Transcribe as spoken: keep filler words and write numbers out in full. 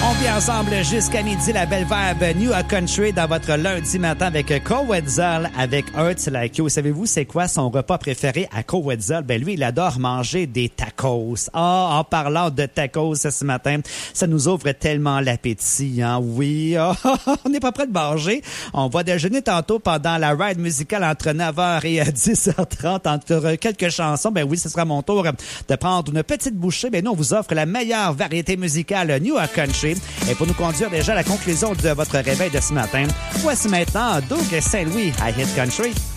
On vit ensemble jusqu'à midi, la belle vibe New Country dans votre lundi matin avec Cowetzel avec Hurts Like You. Savez-vous c'est quoi son repas préféré à Cowetzel? Ben lui, il adore manger des tacos. Ah, oh, en parlant de tacos ce matin, ça nous ouvre tellement l'appétit, hein? Oui, oh, on n'est pas prêt de manger. On va déjeuner tantôt pendant la ride musicale entre neuf heures et dix heures trente entre quelques chansons. Ben oui, ce sera mon tour de prendre une petite bouchée. Ben nous, on vous offre la meilleure variété musicale New Country. Et pour nous conduire déjà à la conclusion de votre réveil de ce matin, voici maintenant Doug Saint-Louis à Hit Country.